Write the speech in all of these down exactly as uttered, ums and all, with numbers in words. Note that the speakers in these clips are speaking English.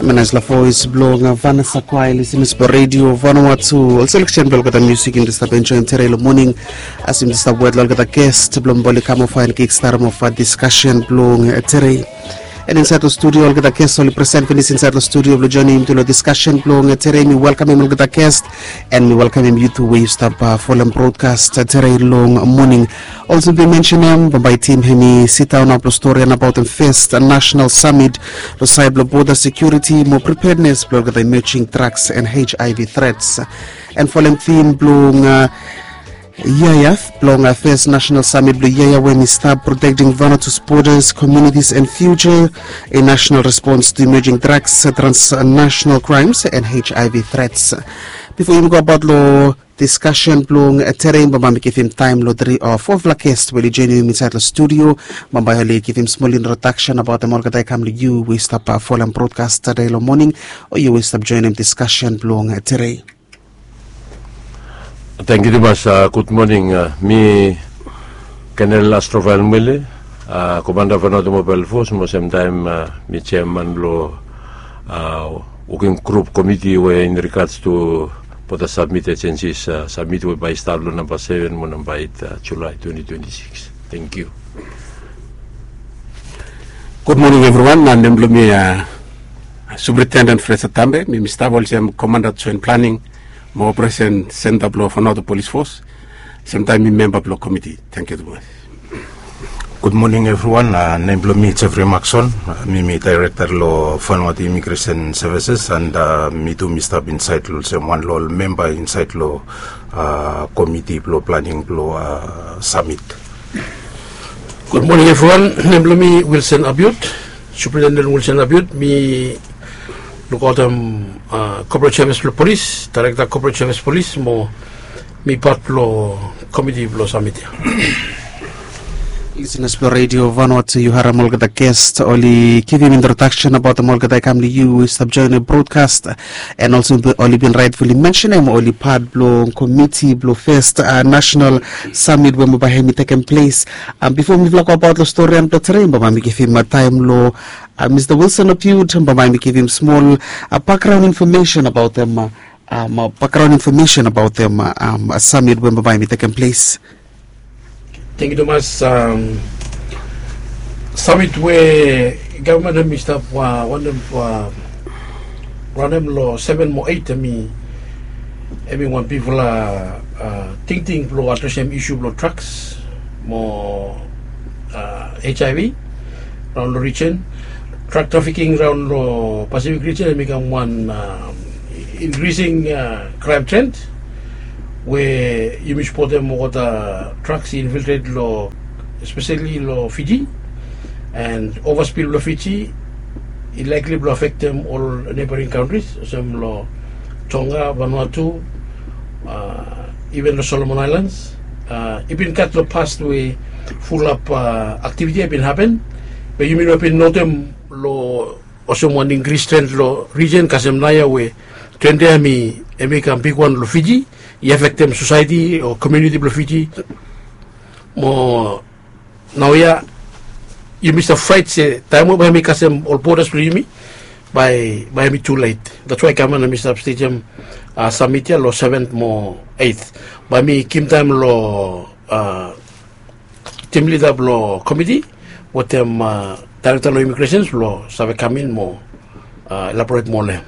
Mina is la voice blog Vanessa Kwai listens to radio Vanuatu. Also selection blog the music in the stop enjoying Terrell morning as in the stop word log the guest blomboli camo fine kickstarter of a discussion blog Terry. And inside the studio, I'll get a guest only present for this inside the studio. We'll join him to the discussion blog Terry. Me welcome him, I'll get a guest and me welcome him you to Wave Stop uh, Forum broadcast Terry long morning. Also be mentioned him by team him sit down up the story and about the first national summit the cyber border security more preparedness blog the emerging drugs and H I V threats and following theme blog uh, Yaya blog uh, first national summit blog Yaya when we start protecting Vanuatu's borders, communities and future, a national response to emerging drugs, transnational crimes and H I V threats. Before we go about law discussion blong terrain bamba give him time lo three or four of guest will join him inside the studio bamba hole give him small introduction about the morga come to you we stop uh, for and broadcast today lo morning or you will stop join him discussion blong terrain. Thank you very much. Uh, good morning. Uh, me Colonel Astroval Mele, uh, Commander of Vanuatu Mobile Force, most same time uh, me chairman lo uh, working group committee where in regards to for the submit agencies uh, submitted by Stablo number seven Monambait uh, July twenty twenty-six. Thank you. Good morning everyone. And I'm uh, Superintendent Fraser Tambe, me Mister Volsem Commander Joint Planning, my Operation Center Blow for North Police Force, same time me member Blow Committee. Thank you very much. Good morning everyone. Uh, name me Jeffrey Maxon, uh, me me Director Law Vanuatu Immigration Services and uh, me too Mister Inside Law, same one law member Inside Law uh, Committee Law Planning Law uh, Summit. Good morning everyone. Name me Wilson Abiut, Superintendent Wilson Abiut, me look out um uh, Corporate Service Police, Director Corporate Service Police, mo me part Law Committee Law Summit. Listeners to Radio Vanuatu, you had a Molga the guest, only give him introduction about the Molga that come to you, stop joining the broadcast, and also only been rightfully mentioned him, only part blow committee, blow first uh, national summit when we him taking place. And before we talk about the story and the terrain, but we give him a time law. Uh, Mister Wilson appeared, but we give him small uh, background information about them, uh, um, uh, background information about them, uh, um, a summit when we taking place. Thank you, Thomas. Um, summit where government and Mister Uh, one of uh, one of law seven more eight. I mean, everyone people are uh, thinking blow at the same issue blow trucks more uh, H I V around the region, truck trafficking around the Pacific region become one um, increasing uh, crime trend. Where you miss put them water trucks infiltrate law, especially law Fiji, and overspill law Fiji, it likely will affect them all neighboring countries, some law Tonga, Vanuatu, uh, even the Solomon Islands. Uh, it been cut the past way full up uh, activity have been happen, but you may not been know them law or someone increased trend law region Kasem Naya way trend me American big one law Fiji. I affect them society or community of Fiji. More now, yeah, you miss a fight. Say time over me, cause all borders for me by by me too late. That's why I come and Mister Stadium uh, summit law seventh more eighth. By me, Kim time law uh, team leader law committee. What them uh, director law immigrations law. So I come in more uh, elaborate more. There.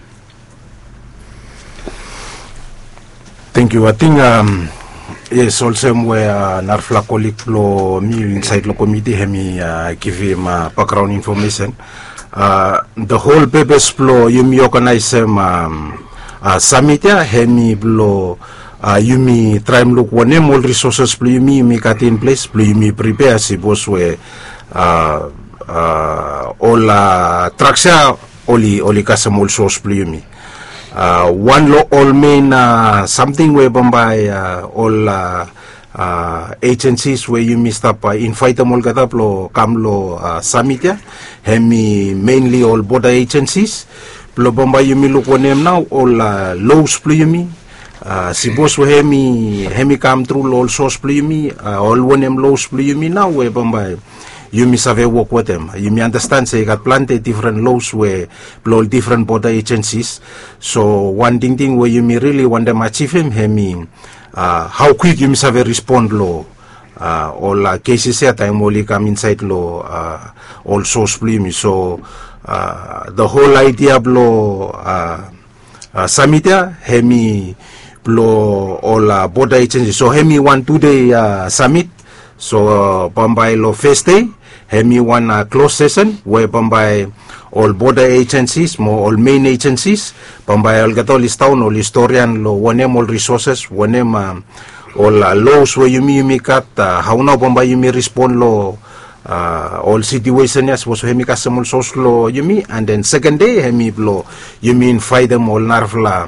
Thank you. I think um, yes, also where uh, Narfla colleague lo me inside the committee, he uh, give him uh, background information. Uh, the whole purpose flow you me organize him um, uh, summit ya he me blow uh, you me try look one name all resources play you me make it in place play you me prepare si boss where uh, uh, all uh, trucks ya only only custom all source play you me. Uh, one law all main uh, something where by uh, all uh, uh, agencies where you missed up uh, invite them all gather lo come lo uh, summit ya hemi mainly all border agencies lo bomba you me look one name now all uh, laws play me uh, si boss we hemi hemi come through all source play me uh, all one name laws play me now where bomba you may have work with them. You may understand, say, you got plenty different laws where blow different border agencies. So one thing, thing where you may really want them achieve him, he mean, uh, how quick you must have a respond law. Uh, all uh, cases at time only come inside law, uh, all source blame. So, uh, the whole idea of law, uh, uh, Samita, he me, blow all uh, border agencies. So, he me one two-day uh, summit. So, uh, Bombay law first day, he me one uh, closed session where Bombay all border agencies, more all main agencies, Bombay all get all this town, all historian law, one name all resources, one name um, all uh, laws where you may you may cut, uh, how now Bombay you may respond law, uh, all situation yes was he me custom social law you may, and then second day he me blow you mean fight them all narfla.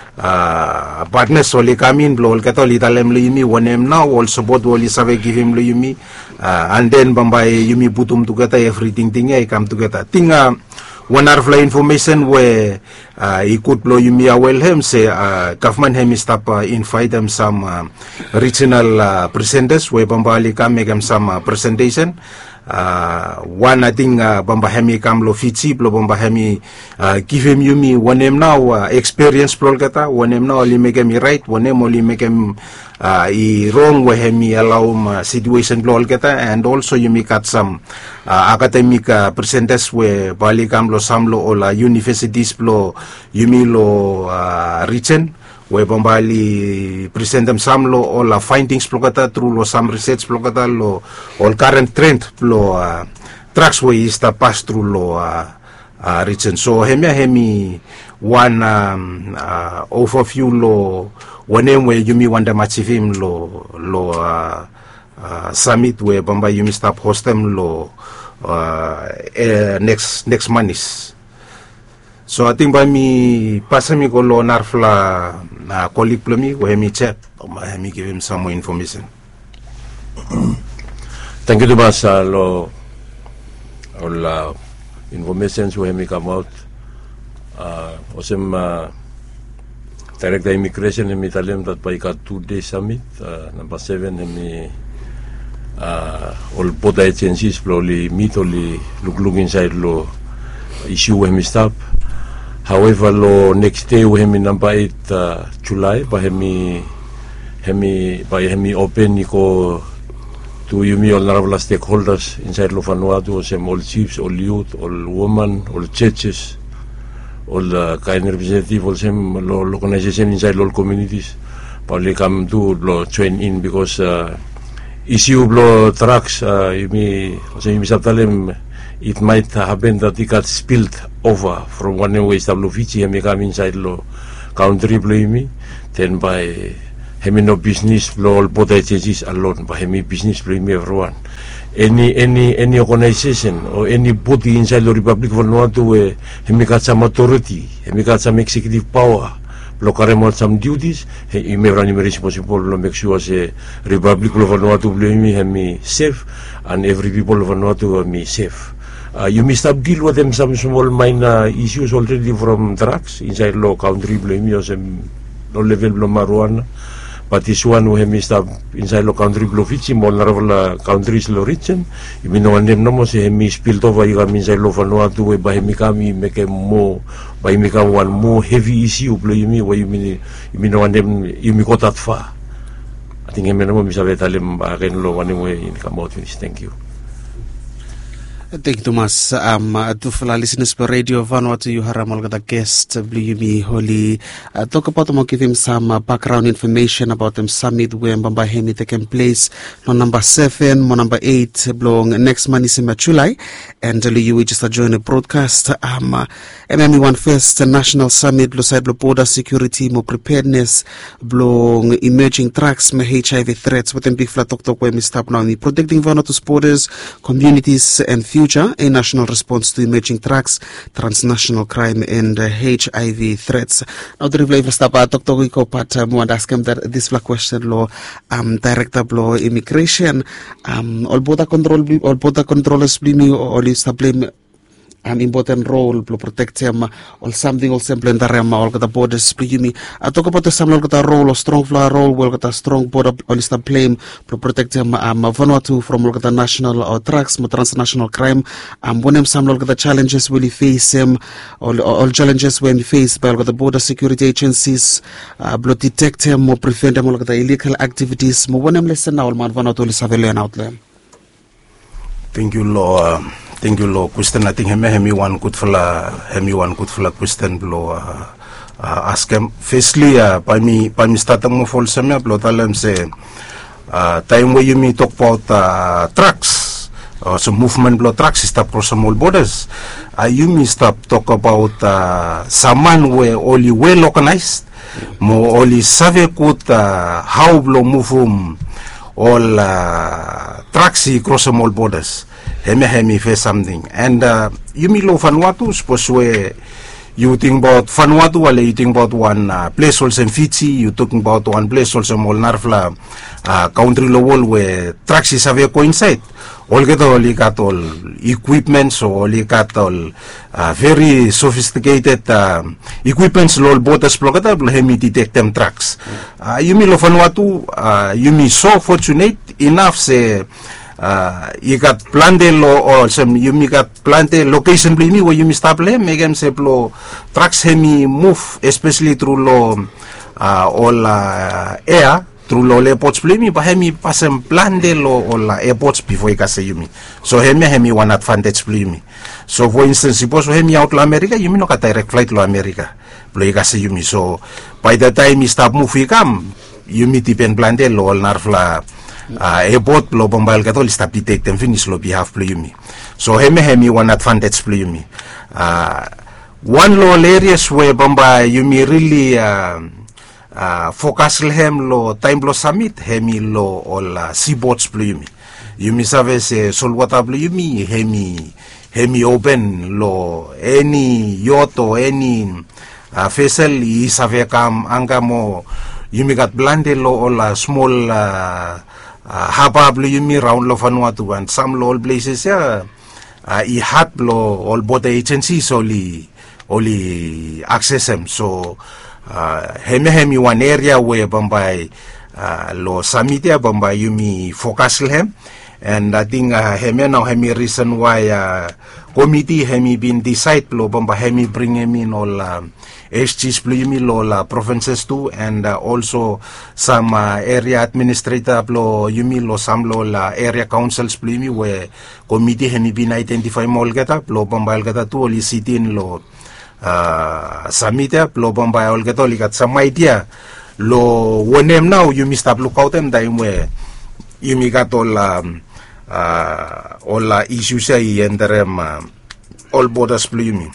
Uh, partners only come in, blow all get all italem yumi, one name now, all support all is give him yumi, uh, and then Bombay yumi put them together, everything thing I come together. Thing uh, one arfla information where uh, he could blow yumi well him say uh, government him stop uh, invite them some uh, regional uh, presenters where Bombay come make them some uh, presentation. Uh, one I think uh, Bamba Hemi kam lo Fiji lo Bamba Hemi uh, give him you me one name now uh, experience plol kata one name now only make him right one name only make him uh, i wrong where hemi allow him uh, situation plol kata and also you make at some uh, academic uh, presenters where Bali kam lo samlo all uh, universities lo you me lo uh, region where Bombali present them some lo all uh, findings plokata through lo some research plokata lo all current trend lo uh, tracks where is the pass through lo uh, uh, region. So hemi hemi one um, uh, overview lo one name where you me want them achieve him lo lo uh, uh, summit where Bombay you me stop host them lo uh, uh, next next month is. So I think by me pass me go lo narfla na colleague plumi where me chat or me give him some more information. Thank you, Tomas. Uh, lo all uh, informations where me come out. Uh, osem uh, direct immigration me talem that by got two day summit uh, number seven me uh, all border agencies probably meet only look look inside lo issue where me stop. However, lo next day we have number eight uh, July, by hemi hemi by hemi open niko to yumi all naravla stakeholders inside lo Vanuatu, some all chiefs, all youth, all women, all churches, all uh, kind representative, all some lo organization inside all communities. Probably come to lo join in because uh, issue lo trucks uh, yumi so yumi sabtalem. It might happen that it got spilled over from one way to Fiji and come inside lo country me. Then by hemi no business lo border agencies alone, by hemi business me everyone. Any any any organization or any body inside the Republic of Vanuatu where hemi got some authority, hemi got some executive power, lo carry out some duties, he may run responsible to make sure the Republic of Vanuatu me hemi safe and every people of Vanuatu me safe. Uh, you must have deal with them some small minor issues already from drugs inside low country blame you some low level blow marijuana, but this one we must have inside low country blow Fiji more countries low region. You mean no one them no more say me spilled over you come inside low Vanuatu where by me come make a more by me come one more heavy issue blow you mean where you mean you mean no one them you me got that far. I think I mean no more misave talem again low one way in come out finish. Thank you. Thank you, Thomas. Um, to for listeners for Radio Vanuatu, you have the guest, Blumi Holy. Uh, talk about them, give him some uh, background information about them summit where Mbamba Hemi taking place. No number seven, no number eight, belong next month is in July. And uh, you will just join the broadcast. Um, uh, M M E one first uh, national summit, blow side blow border security, more preparedness, belong emerging threats, more H I V threats. Within big flat talk talk where we stop now, protecting Vanuatu's borders, communities, and future. A national response to emerging threats, transnational crime, and uh, H I V threats. Now, the review stop at Doctor Wiko Pat and ask him that this black question law, um, director law immigration, um, all border control, all border controllers blame you, or you blame an important role to protect him or something or simple in the realm or the borders play I talk about the some the role or strong flower role will get a strong border or list of blame to protect him um Vanuatu from the national or drugs transnational crime um when him some look at the challenges will he face him all all challenges when he face by the border security agencies uh to detect him or prevent him look at the illegal activities mo when him listen now man Vanuatu is civilian out there. Thank you, Law. Thank you, Law. Question, I think hemi hemi one good fella, hemi one good fella question below. Uh, uh, ask him. Firstly, uh, by me, by me starting mo full semi below. Tell him say, uh, time where you me talk about uh, trucks, uh, so movement below trucks is across some all borders. Uh, you me stop talk about uh, someone where only well organized, mo only save good uh, how below move um, all uh, trucks across some all borders. Hemi hemi face something, and uh, you me lo Vanuatu suppose where you think about Vanuatu, while you think about one uh, place also in Fiji, you talking about one place also in Narfla uh, country level where trucks is have coincide. All get all you got all equipment, so all you got all uh, very sophisticated uh, equipments. All borders blocked, hemi detect them trucks. Uh, you me lo Vanuatu, uh, you me so fortunate enough say. Uh, you got planted lo or some you me got planted location play me where you me stop le make them say lo trucks hemi move especially through lo uh, all uh, air through lo airports play me but hemi pass them planted lo all uh, airports before you can say you me so hemi hemi one advantage play me so for instance suppose hemi out lo America you me no got direct flight lo America play you can say you me so by the time you stop move you come you me depend planted lo all narfla Uh, airport lo bombal katol stop detect them finish lo behalf play me so hemi hemi one advantage play me uh, one lo areas where bomba you me really uh, uh, focus hem lo time lo summit hemi lo all uh, seaboats play me you me service uh, saltwater play me hemi hemi open lo any yacht or any uh, vessel is have come angamo you me got blended lo all uh, small uh, Uh, haba blo yumi round lo Vanuatu and some lo all places ya uh, I had blo all both agencies only only access them so uh, hemi hemi one area where bombay uh, lo summit ya bombay yumi focus hem and I think uh, hemi now hemi reason why uh, committee hemi been decide blo bombay hemi bring him in all uh, H Gs plumi lo la provinces too and uh, also some uh, area administrator lo yumi lo some lo la area councils plumi where committee hemi been identify mol gata lo bombay gata tu oli sitin lo uh, samita lo bombay ol gata oli gat some idea lo wonem now yumi stop look out them time where yumi gat all um, uh, all uh, issues ay enderem uh, all borders plumi.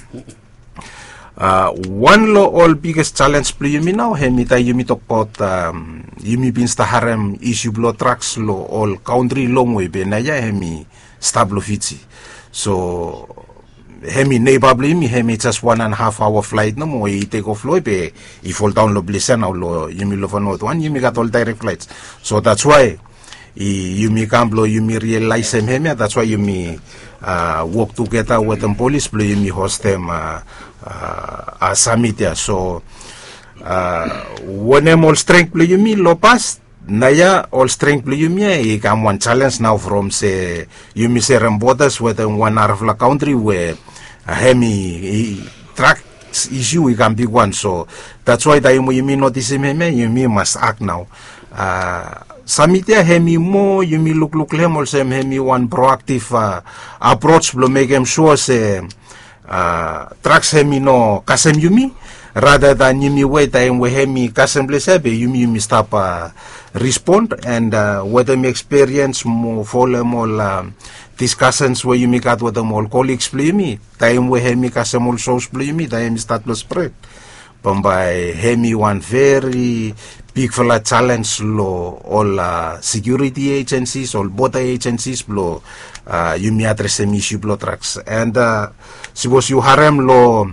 Uh, one lo all biggest challenge play yumi now hemi ta yumi talk about um, yumi bin staharem issue blow trucks lo all country long way be na ya hemi stablo Fiji so hemi neighbor play mi hemi just one and a half hour flight no mo I take off lo be I fall down lo blesen now lo yumi lo Vanuatu one yumi got all direct flights so that's why I yumi can blow yumi realize him hemi that's why yumi uh, work together with them police play yumi host them uh, Uh, a summit ya so uh, when I'm all strength play you me lo past naya all strength play you me I come one challenge now from say you me say borders within one hour of the country where a hemi track issue we can be one so that's why that you me notice me you me must act now uh, summit ya hemi mo you me look look them also hemi one proactive uh, approach to make them sure say Uh, trucks hemi no kasem yumi rather than yumi wait time we hemi kasem blesebe yumi yumi stop uh, respond and uh, whether me experience mo follow more uh, discussions where yumi got with them all colleagues play me time we hemi kasem all shows play me time start to spread by hemi one very big fella challenge lo all uh, security agencies all border agencies lo uh, yumi address them issue blow trucks and uh, suppose you harem lo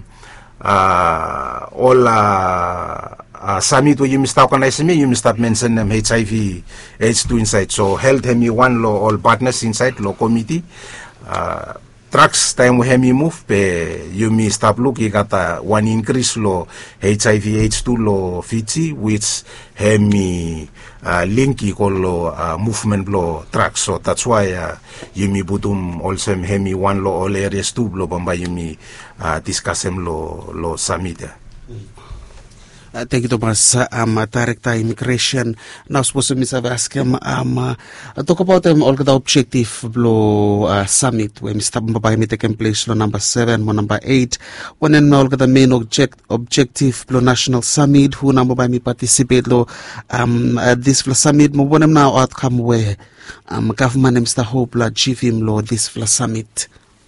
uh, all uh, uh, summit where you start organize me you start mention them H I V H two inside so held hemi one lo all partners inside lo committee uh, trucks time we hemi move pe yumi stop look ikata one increase lo H I V H two lo Fiji which hemi uh, linki kolo uh, movement lo trucks, so that's why uh, yumi butum also hemi one lo all areas two lo bamba yumi uh, discuss em lo lo summit. Uh, thank you, Thomas. Um, Director Immigration. Now, suppose to Mister Vaskem, um, uh, talk about um, all the objective blow uh, summit where Mister Mbaba may take place lo number seven, or number eight. One and all the main object objective blow national summit who number by me participate lo um uh, this fla summit. Mo one now outcome where um government Mister Hope la chief him lo this fla summit.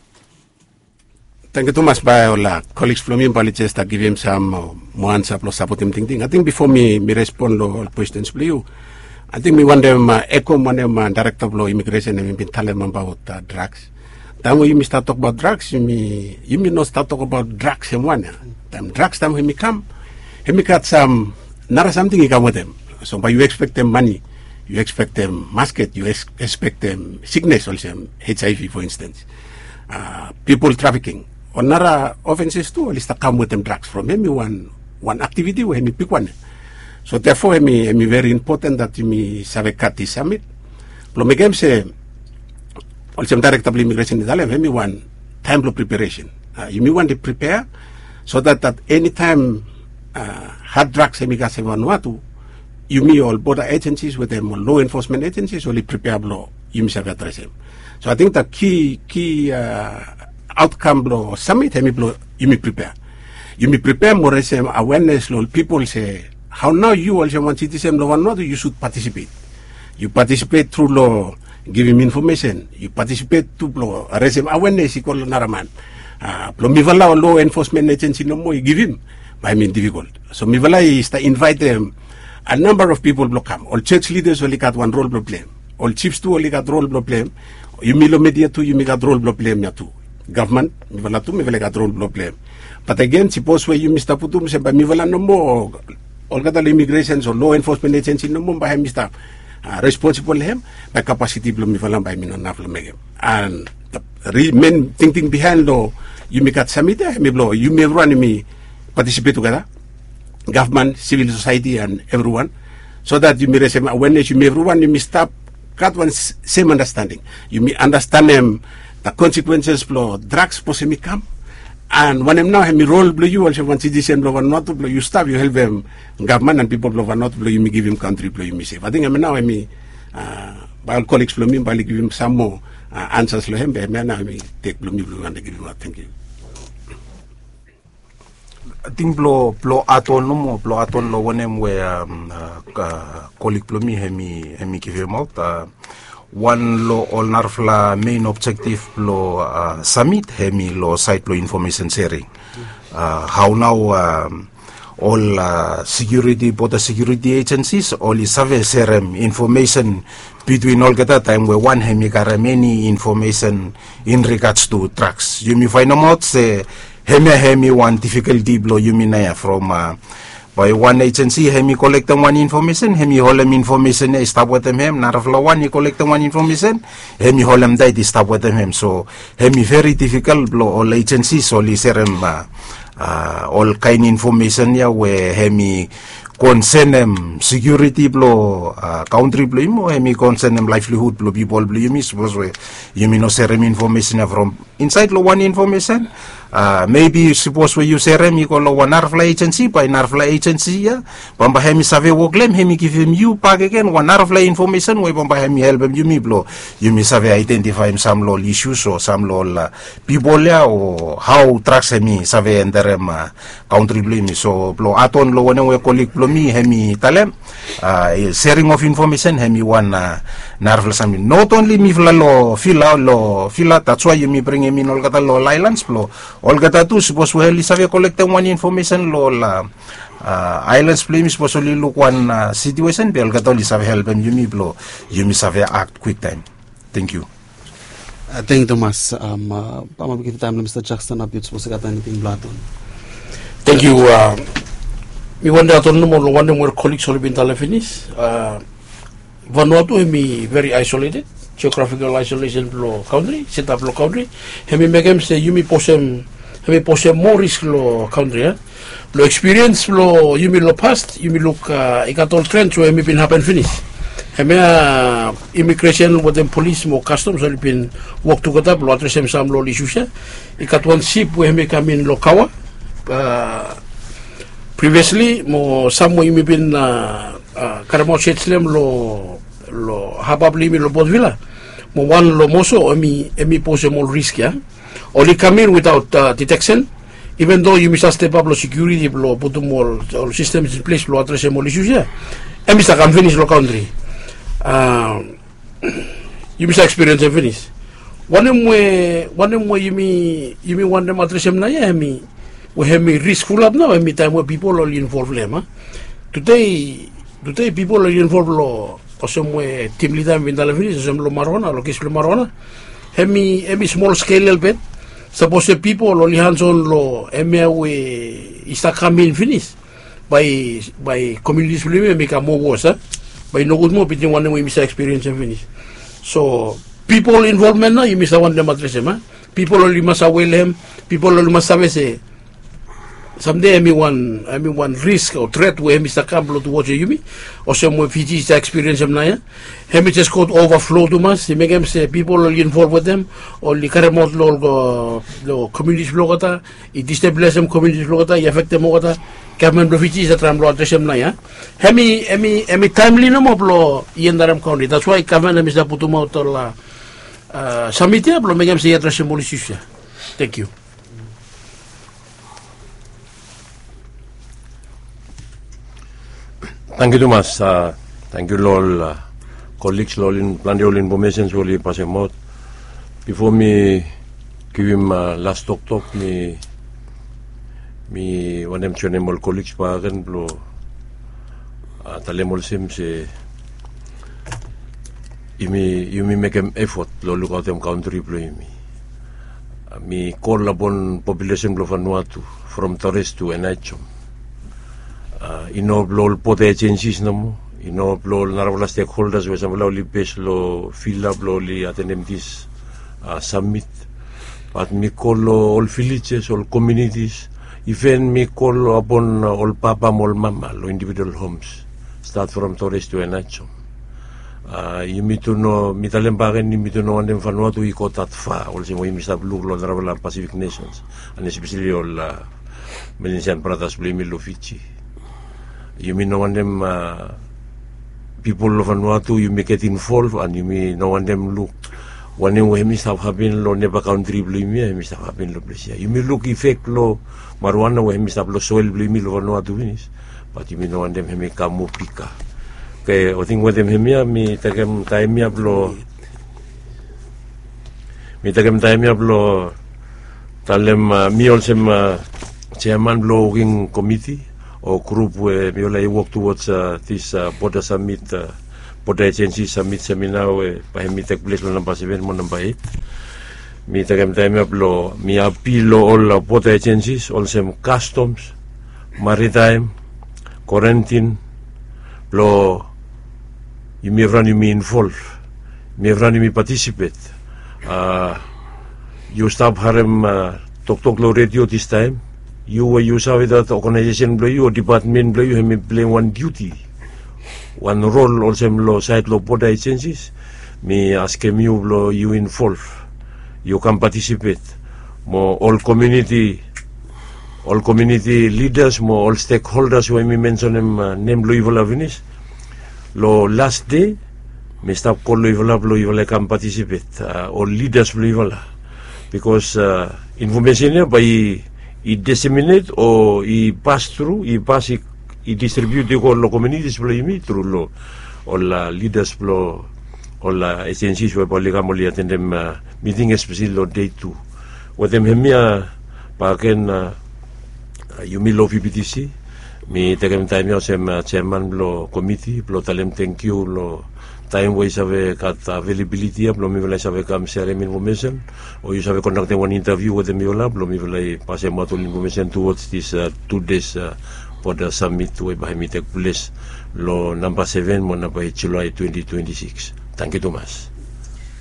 Thank you, Thomas. By all uh, colleagues from me, but just to give him some uh, more answer plus support him thing. I think before me, me respond to all questions, please. I think me want them uh, echo one them uh, director of law immigration and me tell them about uh, drugs. Then when you start talk about drugs, you me you me not start talk about drugs and one. Them drugs time when me come, when me got some not something you come with them. So, but you expect them money, you expect them basket, you ex expect them sickness also, H I V for instance, uh, people trafficking. Another offenses too, at least come with them drugs from him. One one activity where me pick one. So therefore, me me very important that me save cut this summit. Lo me game say, also director of immigration in Italy, me one time of preparation. Uh, you me want to prepare so that at any time uh, hard drugs me gas Vanuatu, you me all border agencies with them, law enforcement agencies, only prepare law. You me save address them. So I think the key key. Uh, outcome blow summit hemi blow you me prepare you me prepare more some awareness lo people say how now you also want citizen lo not you should participate you participate through law give him information you participate to blow raise awareness equal naraman uh blow mi vala law enforcement agency no more you give him by mean difficult so mi vala is to invite them a number of people blow come all church leaders only got one role problem all chiefs too only got role problem you me lo media too you me got role problem ya too government mi vala tu mi vala got role problem but again suppose where you Mister Putum se ba mi vala no more all got the immigration or law enforcement agency no more by Mister Uh, responsible him by capacity blom mi vala by mi no naflo megem and the main thinking behind law you make at summit mi blow you may run me participate together government civil society and everyone so that you may receive awareness you may everyone you may stop got one same understanding you may understand them the consequences blow drugs possibly come and when I'm now me role blow you also want citizen blow not blow you stop you help them government and people blow not blow you may give him country blow you may save I think I'm now I me uh, by all colleagues blow me by give him some more uh, answers blow him but now I may take blow me blow and give him a thank you. I think blow blow aton no more blow aton lo one em where um, uh, colleague blow me hemi hemi give him out uh, one lo all narfla main objective lo uh, summit hemi lo site lo information sharing uh, how now um, all uh, security border security agencies all is have sharing information between all get time where one hemi got many information in regards to trucks you may find out say hemi hemi one difficulty blow you mean from uh, by one agency hemi collect one information hemi holem information stop with them hem narafla one he collect one information hemi holem dai stop with them hem so hemi very difficult blow all agencies only serem uh, uh, all kind information ya where hemi concern them security blow uh, country blow mo hemi concern them livelihood blow people blow you miss suppose you mean no serem information from inside lo one information Uh, maybe suppose we use Remi ko lo Narfla agency by Narfla agency ya bamba hemi save woglem hemi give him you back again one Narfla information we bamba hemi help him you me blow you me save identify him some law issues or some law uh, people ya or how tracks hemi save enter him uh, country blow me so blow aton lo one we colleague blow me hemi talem uh, sharing of information hemi one uh, Narfla sami not only me fla lo fila lo fila that's why you me bring him in all kata lo islands blow all kata tu suppose we heli save collect one information lo la uh, islands play suppose only look one uh, situation be all kata li save help them you me blow you me save act quick time thank you uh, thank you Thomas um uh, pama bigit time Mister Jackson updates suppose kata anything blaton thank you uh, mi wanda aton no one more colleagues all been tala finish uh Vanuatu mi very isolated geographical isolation lo country, set up lo country. Hemi megem se yumi posem, hemi posem more risk lo country. Eh? Lo experience lo yumi lo past, yumi look uh, ikatol trend so hemi been happen finish. Hemi uh, immigration with them police mo customs so been work together lo address him some lo lisusha. Ikatwan ship we hemi come in lo kawa. Uh, previously mo some yumi been uh, uh, karamo setslem lo lo hababli mi lo bodvila mo one lo moso emi emi pose more risk ya only come in without uh, detection even though you must step up lo security lo put more all systems in place lo address mo issues ya emi sta can finish lo country uh, you must experience and finish one mwe one mwe yumi yumi one dem address na ya emi we hemi risk full up now emi time where people are involved lema today today people are involved lo o somwe team leader vindala finish som lo marona lo kis lo marona hemi hemi small scale elbet suppose people lo hands on lo emi we isa coming finish by by communities lo me ka mo was eh by no good mo pitin one we miss experience and finish so people involvement na you miss one dem address ma people lo must aware people lo must sabe se someday emi one emi one risk or threat where Mister Campbell to watch you me or some more Fiji experience em na ya hemi just got overflow to mas he make them say people are involved with them or the karemot lo lo communities lo kata it destabilize them communities lo kata affect them kata government of Fiji that ram lo address em na ya hemi hemi hemi timely no mo lo yendaram county that's why government Mister Putuma to la summit ya lo make them say address em policy. Thank you. Thank you, Thomas. Uh, thank you, all uh, colleagues, all in plenty of information, so we pass him out. Before me give him uh, last talk talk, me me one of them all colleagues pa akin blo talemol sim se imi imi make an effort lo look out them country blo imi me call upon population blo Vanuatu from Torres to Enaichom. Uh, ino blol pote agencies namo ino blol narawala stakeholders we samla li pes lo fill up lo li attend this uh, summit but me call all villages all communities even me call upon uh, all papa all mama lo individual homes start from Torres to Enaichom uh, you need to know mitalem bagen you need to know andem Vanuatu iko that far also we must have look lo narawala Pacific nations and especially all uh, Melanesian brothers blame lo Fiji. You mean no one them uh, people of Vanuatu you make it involved and you mean no one them look one way must have happened lo never country blame me must have happened lo place you mean look effect lo marijuana we must have lo soil blame lo Vanuatu finish but you mean no one them me kamu pika okay I think with them me me tagem time me lo me tagem time me lo talem me also chairman blogging committee or group where we work towards uh, this uh, border summit, uh, border agency summit seminar where by me take place on number seven, number eight. Me take time up law, me appeal all uh, border agencies, all some customs, maritime, quarantine, law. You may run you me involved, me run you me participate. Uh, you stop harem uh, talk talk law radio this time. You were you saw that organization blow you or department blow you have play one duty, one role also law side law border agencies. Me ask him you blow you involved, you can participate. More all community, all community leaders, more all stakeholders. When we mention them uh, name blow you will finish. Law last day, me stop call blow you will blow you will can participate. Uh, all leaders blow you will because uh, information by he disseminate or he pass through, he pass, he, he distribute to all the communities through law, all uh, leaders flow, all uh, agencies where polygamally attend them uh, meeting especially on day two. With them hemia, bagen uh, you meet law P P T C, me take them time also chairman law committee, blow tell them thank you law. Time ways have got availability of Blomi will have come sharing information or you have conducted one interview with the Miola, Blomi will pass a lot of information towards this uh, two days uh, for the summit where by me take place law number seven, number eight, July twenty twenty-six. Thank you, Thomas.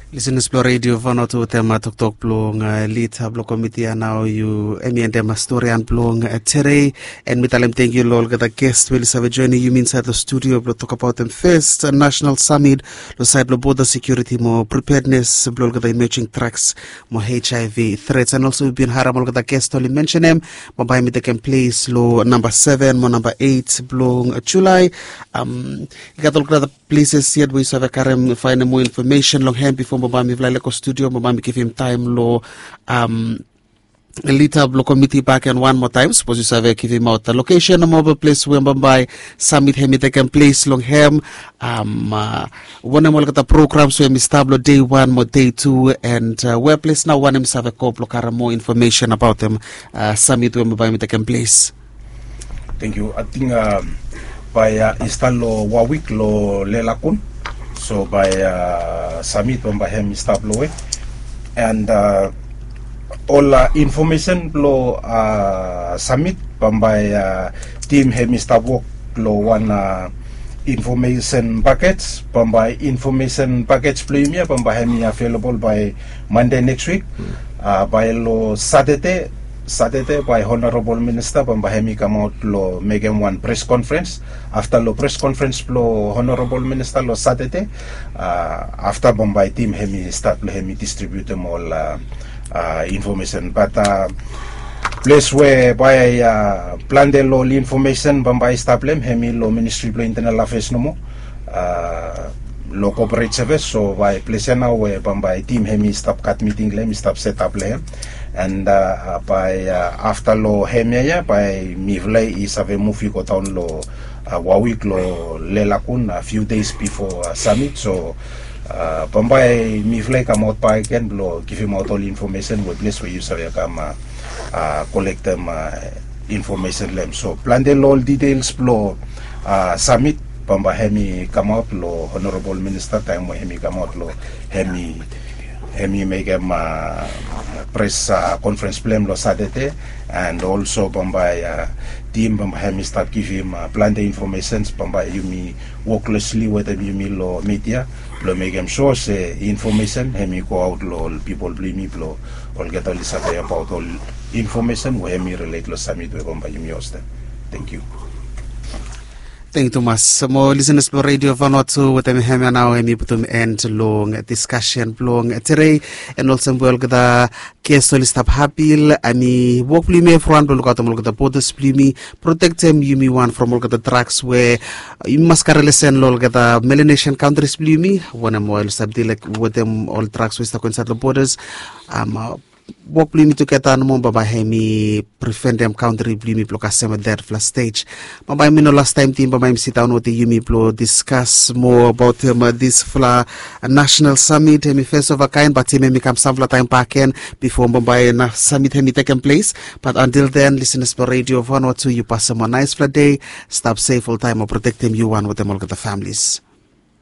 Listen to Radio Vanotu tema tok tok blong lita blo committee now you emi and tema story and blong today and mitalem thank you lol the guest will have joining you inside the studio blo talk about them first a national summit lo side blo border security more preparedness blo the emerging threats more H I V threats and also been haram the guest only mention them mobile me can place lo number seven mo number eight blong July um you got all the places yet we have a karem find more information long hand before mabami vlale ko studio mabami give him time lo um later block committee back and one more time suppose you have give him out the location a mobile place where by summit hemi taken place long hem um uh, one more look at the programs where mistablo day one more day two and uh, where place now one him have a couple of more information about them uh, summit where by taken place. Thank you. I think um, by uh, install wa week lo lelakun. So by uh, summit by him stablo and uh, all uh, information lo uh, summit by uh, team him stablo lo one uh, information packets by information packets premier by him available by Monday next week uh, by lo Saturday Saturday by Honorable Minister Bambahemi come out lo make him one press conference after lo press conference lo Honorable Minister lo Saturday uh, after Bombay team hemi start lo hemi distribute them all uh, uh, information but uh, place where by uh, plan de lo information Bombay stablem hemi lo Ministry lo Internal Affairs no mo uh, lo corporate service so by place now where Bombay team hemi stop cut meeting lem stop set up lem and uh, by uh, after lo hemia by mivlay is have a movie go down lo uh, wawik lo lelakun a few days before uh, summit so uh, Bombay mivlay come out by again lo give him out all information with place where you say come uh, uh, collect them uh, information lem so plan the all details lo uh, summit Bombay hemi come out lo Honorable Minister time where hemi come out lo hemi hemi make him uh, press uh, conference plan lo Saturday and also Bombay uh, team Bombay hemi start give him uh, plan the information Bombay you me work closely with them you me lo media lo make him sure say information hemi go out lo people believe me lo all get all this about all information where hemi relate lo summit with Bombay you me host them. Thank you. Thank you, Thomas. Mo listeners to Radio Vanuatu with them here now and putum end long discussion long today and also well the case to stop happy ani work plimi from look at them look at the borders plimi protect them you me one from look at the tracks where you must carry listen look at the Melanesian countries plimi one more subdi like with them all tracks with the inside the borders um uh, Walk plimi to get an mo baba hemi prevent them country plimi plo kasema there flash stage. Baba mi no last time team baba mi sit down with the Yumi plo discuss more about um, uh, this fla uh, national summit hemi first of a kind but hemi mi come some time back in before baba na summit hemi taken place. But until then, listeners for Radio Vanuatu, you pass them a nice fla day, stop safe all time or protect them you one with them all the families.